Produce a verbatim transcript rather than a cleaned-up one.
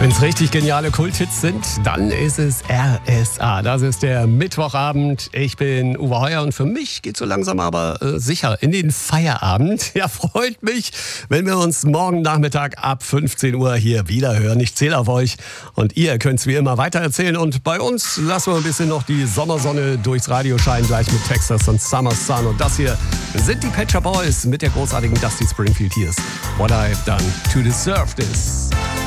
Wenn es richtig geniale Kulthits sind, dann ist es R S A. Das ist der Mittwochabend. Ich bin Uwe Heuer und für mich geht so langsam aber äh, sicher in den Feierabend. Ja, freut mich, wenn wir uns morgen Nachmittag ab fünfzehn Uhr hier wieder hören. Ich zähle auf euch und ihr könnt es wie immer weitererzählen. Und bei uns lassen wir ein bisschen noch die Sommersonne durchs Radio scheinen, gleich mit Texas und Summer Sun. Und das hier sind die Pet Shop Boys mit der großartigen Dusty Springfield. Hier ist What I've Done to Deserve This.